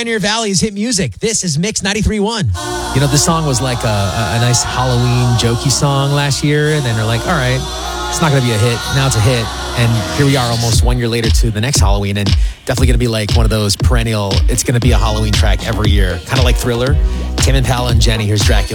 Pioneer Valley's hit music. This is Mix 93.1. You know, this song was like a nice Halloween jokey song last year, and then they're like, all right, it's not going to be a hit. Now it's a hit. And here we are almost 1 year later to the next Halloween, and definitely going to be like one of those perennial, it's going to be a Halloween track every year. Kind of like Thriller. Tim Impala and Jenny, here's Dracula.